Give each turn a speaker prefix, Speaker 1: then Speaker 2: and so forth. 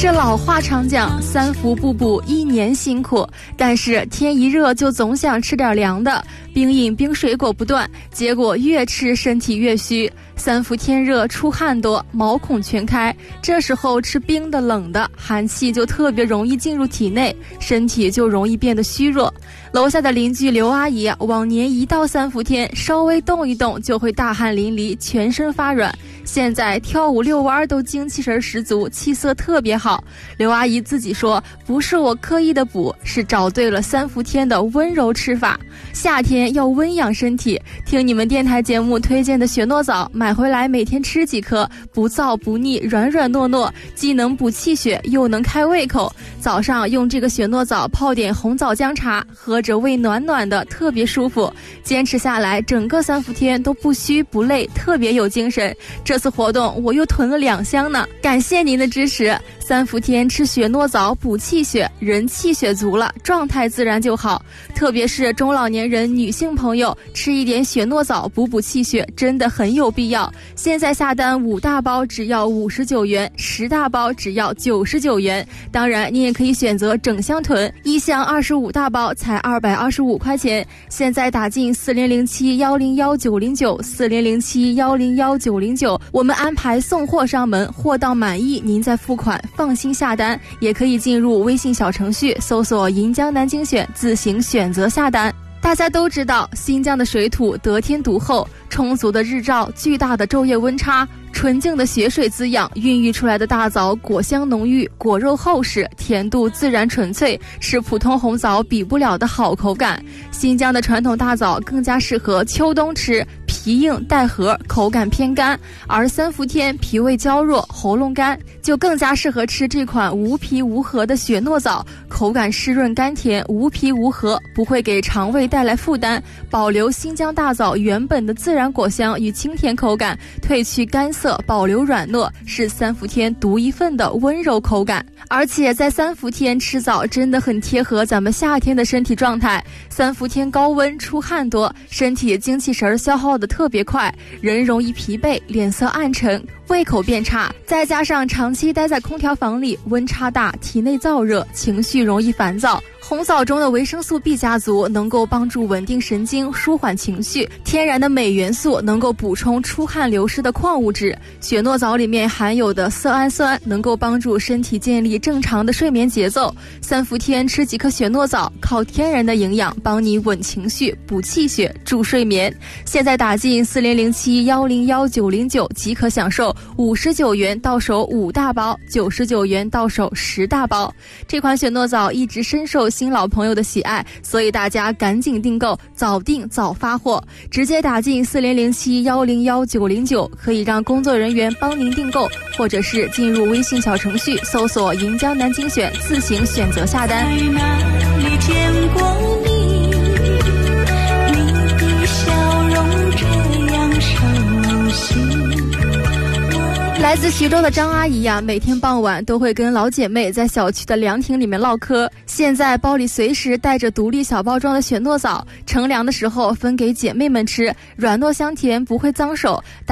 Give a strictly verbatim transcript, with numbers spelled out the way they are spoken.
Speaker 1: 这老话常讲，三伏不补一年辛苦，但是天一热就总想吃点凉的，冰饮冰水果不断，结果越吃身体越虚。三伏天热，出汗多，毛孔全开，这时候吃冰的冷的，寒气就特别容易进入体内，身体就容易变得虚弱。楼下的邻居刘阿姨往年一到三伏天稍微动一动就会大汗淋漓，全身发软，现在跳舞遛弯都精气神十足，气色特别好。刘阿姨自己说，不是我刻意的补，是找对了三伏天的温柔吃法。夏天要温养身体，听你们电台节目推荐的雪诺枣，买回来每天吃几颗，不燥不腻，软软糯糯，既能补气血又能开胃口。早上用这个雪诺枣泡点红枣姜茶，喝着胃暖暖的，特别舒服。坚持下来，整个三伏天都不虚不累，特别有精神。这次活动我又囤了两箱呢，感谢您的支持。三伏天吃雪诺枣补气血，人气血足了，状态自然就好。特别是中老年人、女性朋友，吃一点雪诺枣补补气血，真的很有必要。现在下单五大包只要五十九元，十大包只要九十九元。当然，你也可以选择整箱囤，一箱二十五大包才二百二十五块钱。现在打进四零零七幺零幺九零九四零零七幺零幺九零九，我们安排送货上门，货到满意您再付款，放心下单。也可以进入微信小程序搜索银江南精选，自行选择下单。大家都知道，新疆的水土得天独厚，充足的日照，巨大的昼夜温差，纯净的雪水滋养，孕育出来的大枣果香浓郁，果肉厚实，甜度自然纯粹，是普通红枣比不了的好口感。新疆的传统大枣更加适合秋冬吃，皮硬带核，口感偏干，而三伏天脾胃娇弱，喉咙干，就更加适合吃这款无皮无核的雪诺枣，口感湿润甘甜，无皮无核，不会给肠胃带来负担，保留新疆大枣原本的自然果香与清甜口感，褪去干涩，保留软糯，是三伏天独一份的温柔口感。而且在三伏天吃枣真的很贴合咱们夏天的身体状态。三伏天高温出汗多，身体精气神消耗的特别快，人容易疲惫，脸色暗沉，胃口变差，再加上长期待在空调房里，温差大，体内燥热，情绪容易烦躁。红枣中的维生素 B 家族能够帮助稳定神经，舒缓情绪，天然的镁元素能够补充出汗流失的矿物质，雪诺枣里面含有的色氨酸能够帮助身体建立正常的睡眠节奏。三伏天吃几颗雪诺枣，靠天然的营养帮你稳情绪、补气血、助睡眠。现在打进四零零七幺零幺九零九即可享受五十九元到手五大包，九十九元到手十大包。这款雪诺枣一直深受新老朋友的喜爱，所以大家赶紧订购，早订早发货。直接打进四零零七幺零幺九零九，可以让工作人员帮您订购，或者是进入微信小程序搜索银江南精选，自行选择下单。在哪里见过你，你的笑容这样熟悉。来自徐州的张阿姨呀、啊，每天傍晚都会跟老姐妹在小区的凉亭里面唠嗑。现在包里随时带着独立小包装的雪诺枣，乘凉的时候分给姐妹们吃，软糯香甜，不会脏手。